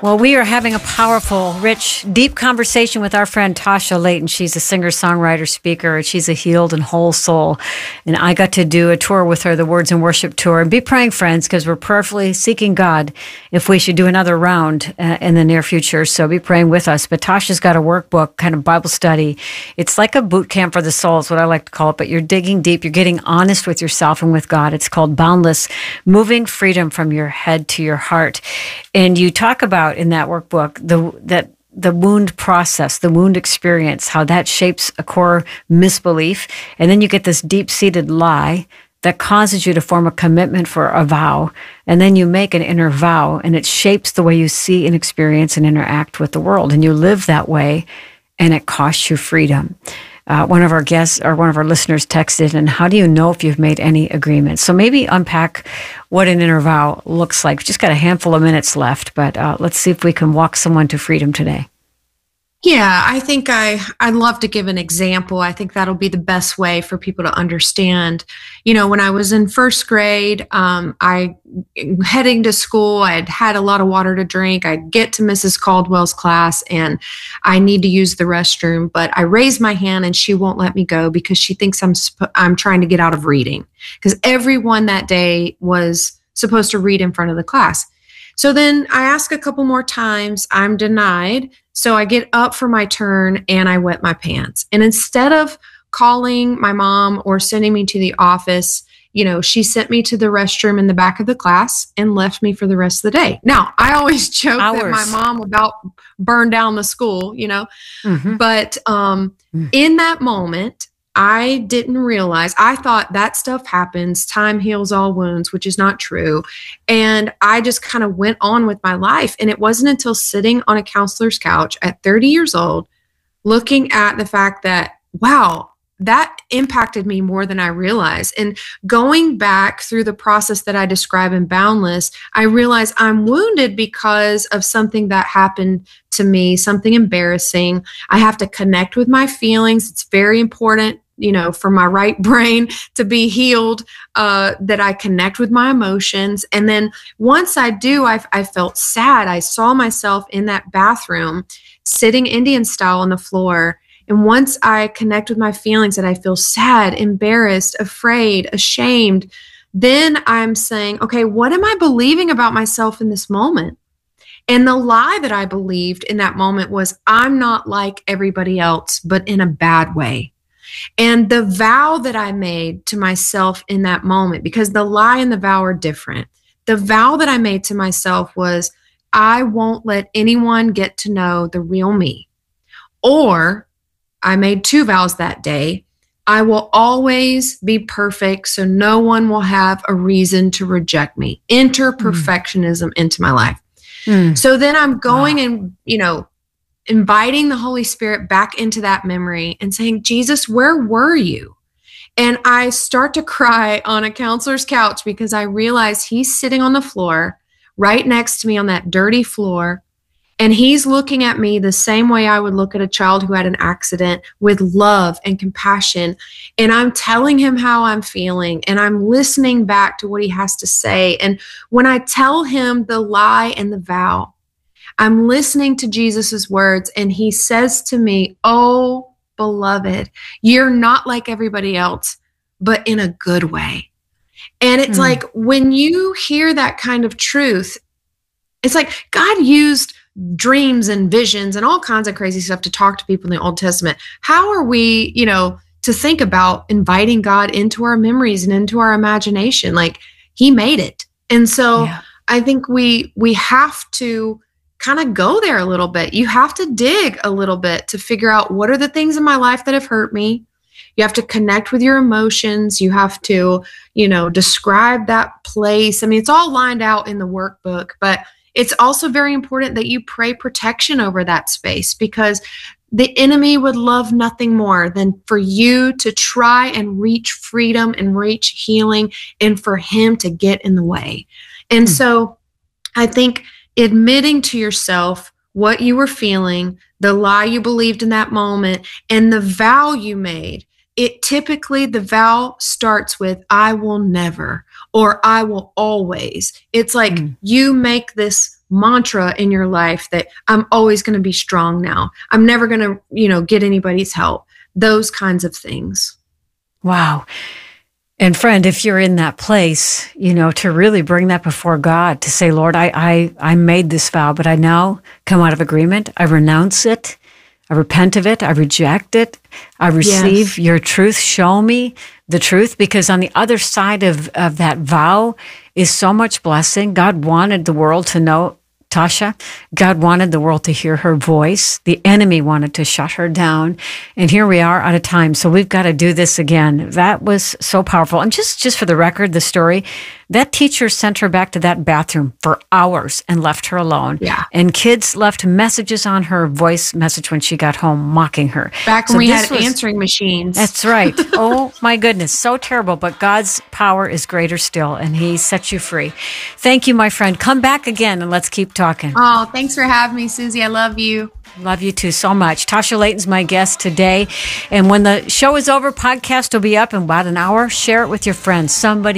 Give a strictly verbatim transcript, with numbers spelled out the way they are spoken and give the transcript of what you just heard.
Well, we are having a powerful, rich, deep conversation with our friend Tasha Layton. She's a singer, songwriter, speaker. She's a healed and whole soul. And I got to do a tour with her, the Words and Worship Tour. And be praying, friends, because we're prayerfully seeking God if we should do another round uh, in the near future. So be praying with us. But Tasha's got a workbook, kind of Bible study. It's like a boot camp for the soul is what I like to call it. But you're digging deep. You're getting honest with yourself and with God. It's called Boundless, Moving Freedom from Your Head to Your Heart. And you talk about in that workbook the that the wound process, the wound experience, how that shapes a core misbelief. And then you get this deep-seated lie that causes you to form a commitment for a vow. And then you make an inner vow, and it shapes the way you see and experience and interact with the world. And you live that way, and it costs you freedom. Uh, one of our guests or one of our listeners texted, and how do you know if you've made any agreements? So maybe unpack what an inner vow looks like. We've just got a handful of minutes left, but uh, let's see if we can walk someone to freedom today. Yeah, I think I, I'd love to give an example. I think that'll be the best way for people to understand. You know, when I was in first grade, um, I heading to school, I had had a lot of water to drink. I get to Missus Caldwell's class and I need to use the restroom, but I raise my hand and she won't let me go because she thinks I'm sp- I'm trying to get out of reading, because everyone that day was supposed to read in front of the class. So then I ask a couple more times, I'm denied. So I get up for my turn and I wet my pants. And instead of calling my mom or sending me to the office, you know, she sent me to the restroom in the back of the class and left me for the rest of the day. Now, I always joke Hours. that my mom about burned down the school, you know, Mm-hmm. but um, Mm. in that moment, I didn't realize, I thought that stuff happens, time heals all wounds, which is not true. And I just kind of went on with my life. And it wasn't until sitting on a counselor's couch at thirty years old, looking at the fact that, wow, that impacted me more than I realized. And going back through the process that I describe in Boundless, I realized I'm wounded because of something that happened to me, something embarrassing. I have to connect with my feelings. It's very important, you know, for my right brain to be healed, uh, that I connect with my emotions. And then once I do, I, I felt sad. I saw myself in that bathroom sitting Indian style on the floor. And once I connect with my feelings that I feel sad, embarrassed, afraid, ashamed, then I'm saying, okay, what am I believing about myself in this moment? And the lie that I believed in that moment was, I'm not like everybody else, but in a bad way. And the vow that I made to myself in that moment, because the lie and the vow are different. The vow that I made to myself was, I won't let anyone get to know the real me. Or I made two vows that day. I will always be perfect, so no one will have a reason to reject me. Enter perfectionism mm. into my life. Mm. So then I'm going wow. and, you know, inviting the Holy Spirit back into that memory and saying, Jesus, where were you? And I start to cry on a counselor's couch because I realize he's sitting on the floor right next to me on that dirty floor. And he's looking at me the same way I would look at a child who had an accident, with love and compassion. And I'm telling him how I'm feeling, and I'm listening back to what he has to say. And when I tell him the lie and the vow, I'm listening to Jesus's words, and he says to me, oh, beloved, you're not like everybody else, but in a good way. And it's mm. like, when you hear that kind of truth, it's like God used dreams and visions and all kinds of crazy stuff to talk to people in the Old Testament. How are we, you know, to think about inviting God into our memories and into our imagination? Like, he made it. And so yeah. I think we, we have to kind of go there a little bit. You have to dig a little bit to figure out, what are the things in my life that have hurt me? You have to connect with your emotions. You have to, you know, describe that place. I mean, it's all lined out in the workbook, but it's also very important that you pray protection over that space, because the enemy would love nothing more than for you to try and reach freedom and reach healing, and for him to get in the way. And mm. so I think admitting to yourself what you were feeling, the lie you believed in that moment, and the vow you made, it typically, the vow starts with, I will never, or I will always. It's like mm. you make this mantra in your life that I'm always going to be strong now. I'm never going to, you know, get anybody's help. Those kinds of things. Wow. And friend, if you're in that place, you know, to really bring that before God, to say, Lord, I, I, I made this vow, but I now come out of agreement. I renounce it. I repent of it. I reject it. I receive yes. your truth. Show me the truth, because on the other side of, of that vow is so much blessing. God wanted the world to know Tasha. God wanted the world to hear her voice. The enemy wanted to shut her down. And here we are out of time. So we've got to do this again. That was so powerful. And just, just for the record, the story, that teacher sent her back to that bathroom for hours and left her alone. Yeah. And kids left messages on her voice message when she got home, mocking her. Back when so we had was, answering machines. That's right. Oh my goodness. So terrible. But God's power is greater still, and he sets you free. Thank you, my friend. Come back again and let's keep talking. Oh, thanks for having me, Susie. I love you. Love you too so much. Tasha Layton's my guest today. And when the show is over, podcast will be up in about an hour. Share it with your friends. Somebody